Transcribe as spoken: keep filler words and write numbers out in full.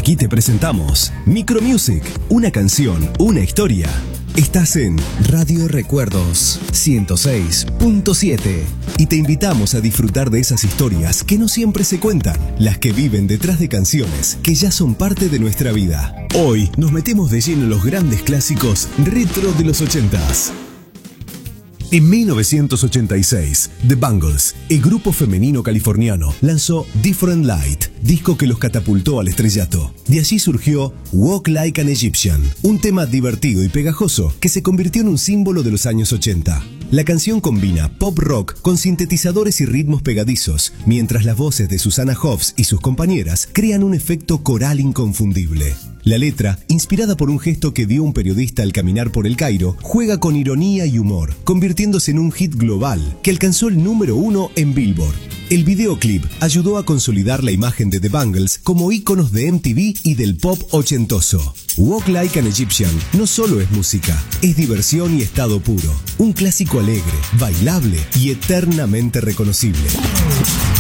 Aquí te presentamos Micro Music, una canción, una historia. Estás en Radio Recuerdos ciento seis punto siete y te invitamos a disfrutar de esas historias que no siempre se cuentan, las que viven detrás de canciones que ya son parte de nuestra vida. Hoy nos metemos de lleno en los grandes clásicos retro de los ochentas. En mil novecientos ochenta y seis, The Bangles, el grupo femenino californiano, lanzó Different Light, disco que los catapultó al estrellato. De allí surgió Walk Like an Egyptian, un tema divertido y pegajoso que se convirtió en un símbolo de los años ochenta. La canción combina pop rock con sintetizadores y ritmos pegadizos, mientras las voces de Susanna Hoffs y sus compañeras crean un efecto coral inconfundible. La letra, inspirada por un gesto que dio un periodista al caminar por el Cairo, juega con ironía y humor, convirtiéndose en un hit global que alcanzó el número uno en Billboard. El videoclip ayudó a consolidar la imagen de The Bangles como íconos de M T V y del pop ochentoso. Walk Like an Egyptian no solo es música, es diversión y estado puro. Un clásico alegre, bailable y eternamente reconocible.